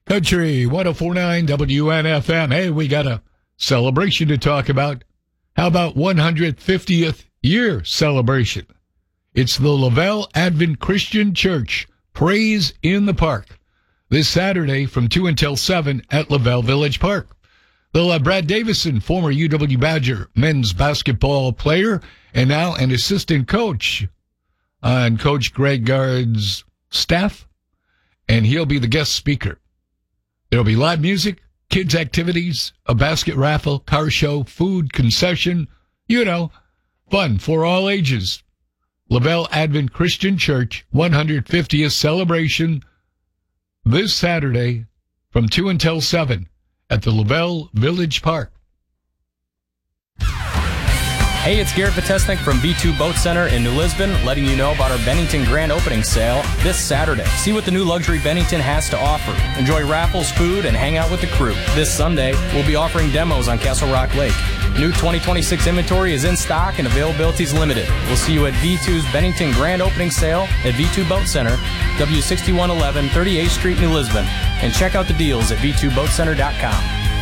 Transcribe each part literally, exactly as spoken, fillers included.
Country one oh four point nine W N F M. Hey, we got a celebration to talk about. How about one hundred fiftieth year celebration? It's the Lavelle Advent Christian Church Praise in the Park this Saturday from two until seven at Lavelle Village Park. They'll have Brad Davison, former U W Badger men's basketball player and now an assistant coach on Coach Greg Gard's staff, and he'll be the guest speaker. There'll be live music, kids' activities, a basket raffle, car show, food, concession, you know, fun for all ages. Lavelle Advent Christian Church one hundred fiftieth celebration this Saturday from two until seven at the Lavelle Village Park. Hey, it's Garrett Potesnik from V two Boat Center in New Lisbon, letting you know about our Bennington Grand Opening Sale this Saturday. See what the new luxury Bennington has to offer. Enjoy raffles, food, and hang out with the crew. This Sunday, we'll be offering demos on Castle Rock Lake. New twenty twenty-six inventory is in stock and availability is limited. We'll see you at V two's Bennington Grand Opening Sale at V two Boat Center, W sixty-one eleven thirty-eighth Street, New Lisbon. And check out the deals at V two boat center dot com.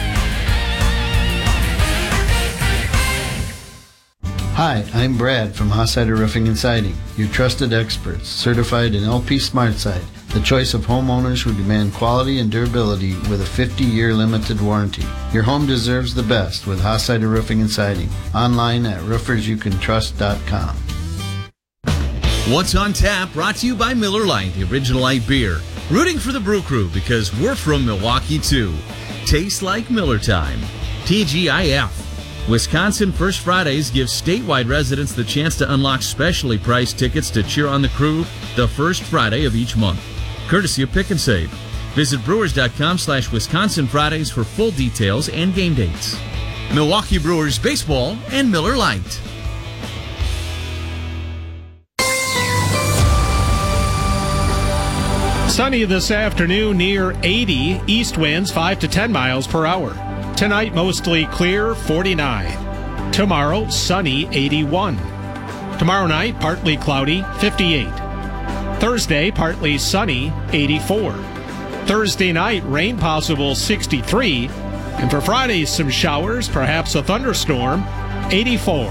Hi, I'm Brad from Hossider Roofing and Siding, your trusted experts, certified in L P SmartSide, the choice of homeowners who demand quality and durability with a fifty-year limited warranty. Your home deserves the best with Hossider Roofing and Siding. Online at roofers you can trust dot com. What's on Tap brought to you by Miller Lite, the original light beer. Rooting for the Brew Crew because we're from Milwaukee too. Tastes like Miller time. T G I F. Wisconsin First Fridays gives statewide residents the chance to unlock specially priced tickets to cheer on the crew the first Friday of each month, courtesy of Pick and Save. Visit brewers.com slash Wisconsin Fridays for full details and game dates. Milwaukee Brewers Baseball and Miller Lite. Sunny this afternoon, near eighty, east winds five to ten miles per hour. Tonight, mostly clear, forty-nine. Tomorrow, sunny, eighty-one. Tomorrow night, partly cloudy, fifty-eight. Thursday, partly sunny, eighty-four. Thursday night, rain possible, sixty-three. And for Friday, some showers, perhaps a thunderstorm, eighty-four.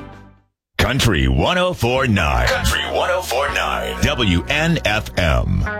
Country one oh four point nine. Country one oh four point nine. W N F M.